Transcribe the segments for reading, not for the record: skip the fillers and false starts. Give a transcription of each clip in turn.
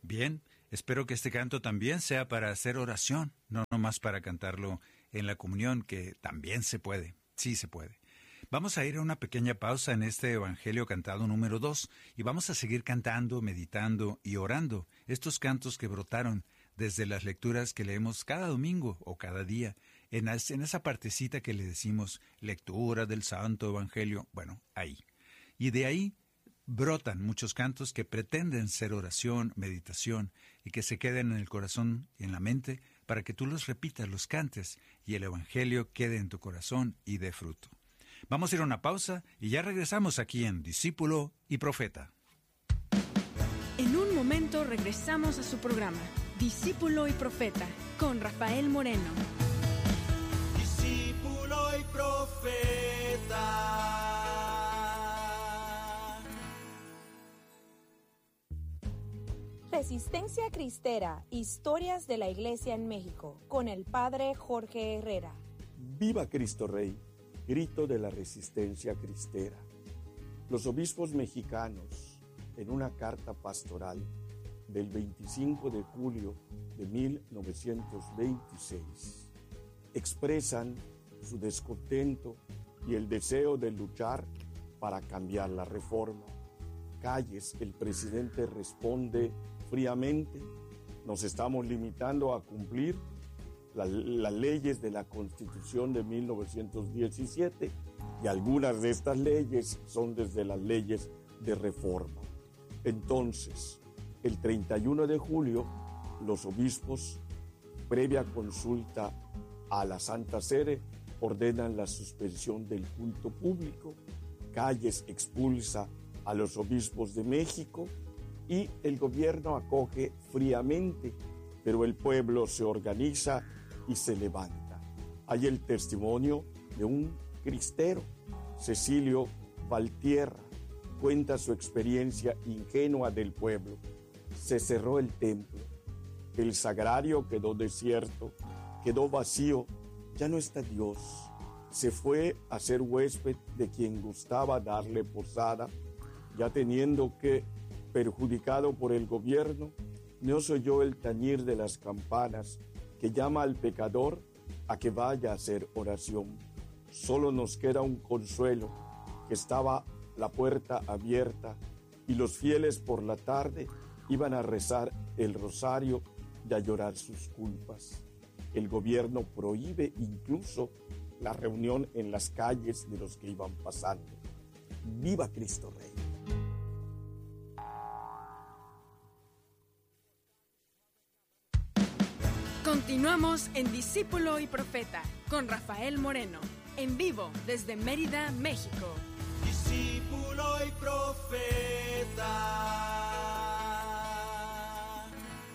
Bien, espero que este canto también sea para hacer oración, no nomás para cantarlo en la comunión, que también se puede, sí se puede. Vamos a ir a una pequeña pausa en este Evangelio cantado número 2 y vamos a seguir cantando, meditando y orando estos cantos que brotaron desde las lecturas que leemos cada domingo o cada día, en esa partecita que le decimos lectura del Santo Evangelio, bueno, ahí. Y de ahí brotan muchos cantos que pretenden ser oración, meditación, y que se queden en el corazón y en la mente para que tú los repitas, los cantes, y el Evangelio quede en tu corazón y dé fruto. Vamos a ir a una pausa y ya regresamos aquí en Discípulo y Profeta. En un momento regresamos a su programa, Discípulo y Profeta, con Rafael Moreno. Discípulo y Profeta. Resistencia Cristera, historias de la Iglesia en México, con el Padre Jorge Herrera. ¡Viva Cristo Rey! Grito de la resistencia cristera. Los obispos mexicanos, en una carta pastoral del 25 de julio de 1926, expresan su descontento y el deseo de luchar para cambiar la reforma. Calles, el presidente responde fríamente: nos estamos limitando a cumplir las leyes de la Constitución de 1917 y algunas de estas leyes son desde las leyes de reforma. Entonces, el 31 de julio, los obispos, previa consulta a la Santa Sede, ordenan la suspensión del culto público. Calles expulsa a los obispos de México y el gobierno acoge fríamente, pero el pueblo se organiza y se levanta. Hay el testimonio de un cristero, Cecilio Valtierra, cuenta su experiencia ingenua del pueblo. Se cerró el templo, el sagrario quedó desierto, quedó vacío, ya no está Dios. Se fue a ser huésped de quien gustaba darle posada, ya teniendo que, perjudicado por el gobierno, no se oyó el tañir de las campanas que llama al pecador a que vaya a hacer oración. Solo nos queda un consuelo, que estaba la puerta abierta y los fieles por la tarde iban a rezar el rosario y a llorar sus culpas. El gobierno prohíbe incluso la reunión en las calles de los que iban pasando. ¡Viva Cristo Rey! Continuamos en Discípulo y Profeta con Rafael Moreno, en vivo desde Mérida, México. Discípulo y Profeta.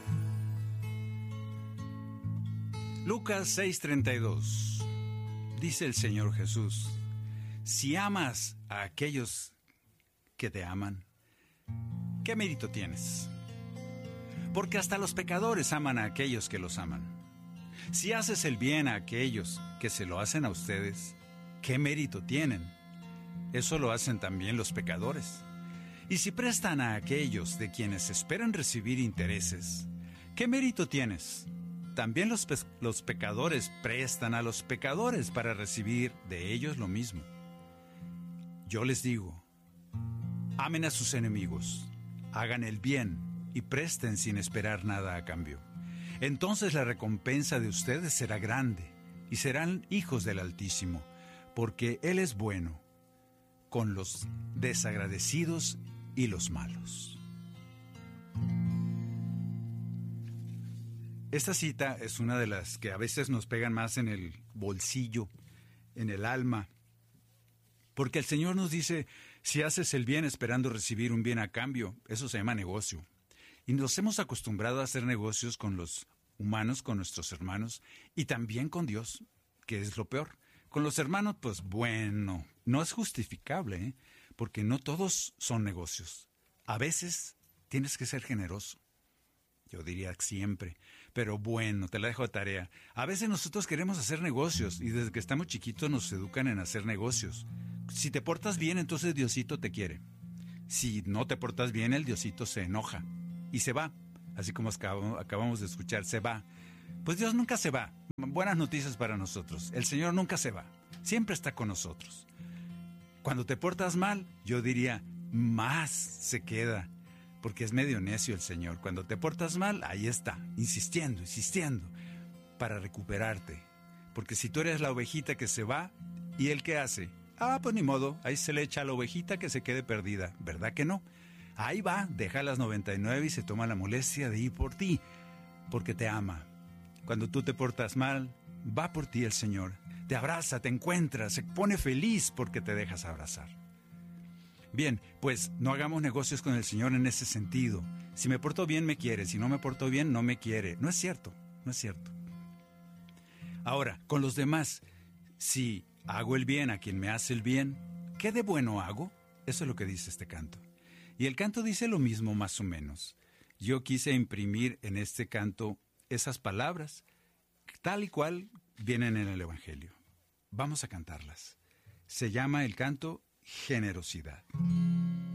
Lucas 6:32. Dice el Señor Jesús: si amas a aquellos que te aman, ¿qué mérito tienes? Porque hasta los pecadores aman a aquellos que los aman. Si haces el bien a aquellos que se lo hacen a ustedes, ¿qué mérito tienen? Eso lo hacen también los pecadores. Y si prestan a aquellos de quienes esperan recibir intereses, ¿qué mérito tienes? También los pecadores prestan a los pecadores para recibir de ellos lo mismo. Yo les digo, amen a sus enemigos, hagan el bien y presten sin esperar nada a cambio. Entonces la recompensa de ustedes será grande y serán hijos del Altísimo, porque Él es bueno con los desagradecidos y los malos. Esta cita es una de las que a veces nos pegan más en el bolsillo, en el alma, porque el Señor nos dice, si haces el bien esperando recibir un bien a cambio, eso se llama negocio. Y nos hemos acostumbrado a hacer negocios con los humanos, con nuestros hermanos, y también con Dios, que es lo peor. Con los hermanos, pues bueno, no es justificable, porque no todos son negocios. A veces tienes que ser generoso. Yo diría siempre, pero bueno, te la dejo de tarea. A veces nosotros queremos hacer negocios y desde que estamos chiquitos nos educan en hacer negocios. Si te portas bien, entonces Diosito te quiere. Si no te portas bien, el Diosito se enoja y se va. así como acabamos de escuchar, se va. Pues Dios nunca se va. Buenas noticias para nosotros. El Señor nunca se va. Siempre está con nosotros. Cuando te portas mal, yo diría, más se queda, porque es medio necio el Señor. Cuando te portas mal, ahí está, insistiendo, para recuperarte. Porque si tú eres la ovejita que se va, ¿y él qué hace? Pues ni modo, ahí se le echa a la ovejita que se quede perdida, ¿verdad que no? Ahí va, deja las 99 y se toma la molestia de ir por ti, porque te ama. Cuando tú te portas mal, va por ti el Señor. Te abraza, te encuentra, se pone feliz porque te dejas abrazar. Bien, pues no hagamos negocios con el Señor en ese sentido. Si me porto bien, me quiere. Si no me porto bien, no me quiere. No es cierto, no es cierto. Ahora, con los demás, si hago el bien a quien me hace el bien, ¿qué de bueno hago? Eso es lo que dice este canto. Y el canto dice lo mismo más o menos. Yo quise imprimir en este canto esas palabras, tal y cual vienen en el Evangelio. Vamos a cantarlas. Se llama el canto Generosidad.